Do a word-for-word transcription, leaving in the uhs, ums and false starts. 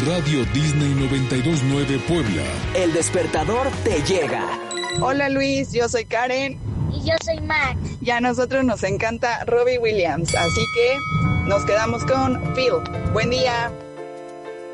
Radio Disney noventa y dos punto nueve Puebla. El despertador te llega. Hola Luis, yo soy Karen. Y yo soy Max. Y a nosotros nos encanta Robbie Williams, así que nos quedamos con Phil. Buen día.